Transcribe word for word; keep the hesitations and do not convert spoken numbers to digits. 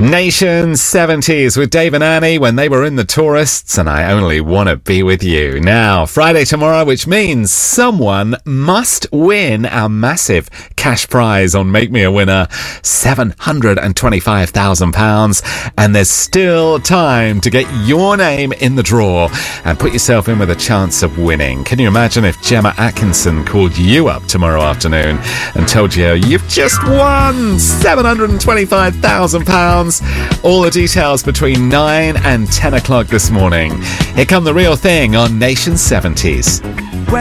Nation seventies with Dave and Annie when they were in the Tourists, and I Only Want to Be With You. Now, Friday tomorrow, which means someone must win our massive cash prize on Make Me a Winner, seven hundred twenty-five thousand pounds, and there's still time to get your name in the draw and put yourself in with a chance of winning. Can you imagine if Gemma Atkinson called you up tomorrow afternoon and told you you've just won seven hundred twenty-five thousand pounds? All the details between nine and ten o'clock this morning. Here come The Real Thing on Nation seventies.